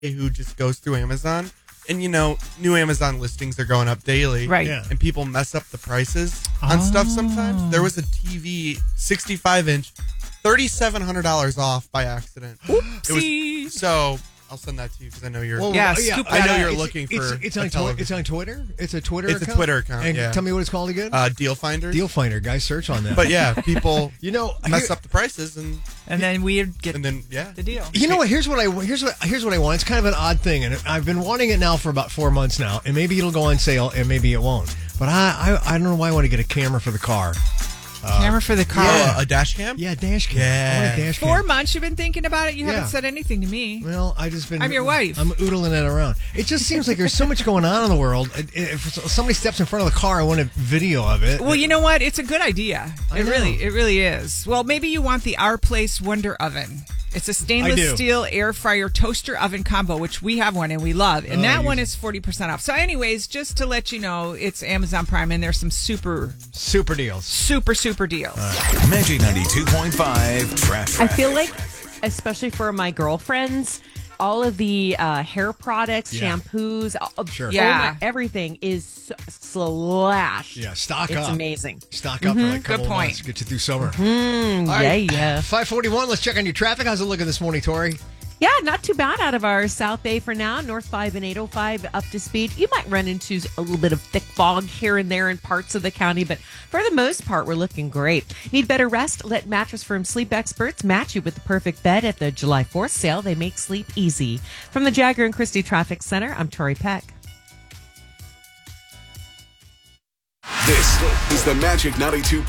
who just goes through Amazon. And, new Amazon listings are going up daily. Right. Yeah. And people mess up the prices on stuff sometimes. There was a TV, 65-inch, $3,700 off by accident. Oopsie. So I'll send that to you because I know you're... Scoop I that know up. you're looking for It's on Twitter? It's a Twitter account? It's a Twitter account, And yeah. tell me what it's called again? Deal Finder. Deal Finder. Guys, search on that. But yeah, people mess here- up the prices and then we get the deal. You know what? Here's what I want. It's kind of an odd thing, and I've been wanting it now for about 4 months now, and maybe it'll go on sale, and maybe it won't. But I don't know why I want to get a camera for the car. Camera for the car. Oh, a dash cam? Yeah, dash cam. Yeah. I want a dash cam. 4 months you've been thinking about it? You Yeah. haven't said anything to me. Well, I just been. I'm your wife. I'm oodling it around. It just seems like there's so much going on in the world. If somebody steps in front of the car, I want a video of it. Well, you know what? It's a good idea. I know. It really is. Well, maybe you want the Our Place Wonder Oven. It's a I stainless do. steel air fryer toaster oven combo, which we have one and we love. And that one is 40% off. So anyways, just to let you know, it's Amazon Prime and there's some super deals. Super deals. Magic 92.5 Trash. I feel like, especially for my girlfriends, all of the hair products, shampoos, Sure. everything is slashed. Yeah, stock it's up. It's amazing. Stock up for like a couple Good point. of months. Get you through summer. Yeah. 541. Let's check on your traffic. How's it looking this morning, Tori? Yeah, not too bad out of our South Bay for now. North 5 and 805 up to speed. You might run into a little bit of thick fog here and there in parts of the county, but for the most part, we're looking great. Need better rest? Let Mattress Firm Sleep Experts match you with the perfect bed at the July 4th sale. They make sleep easy. From the Jagger and Christie Traffic Center, I'm Tori Peck. This is the Magic 92.5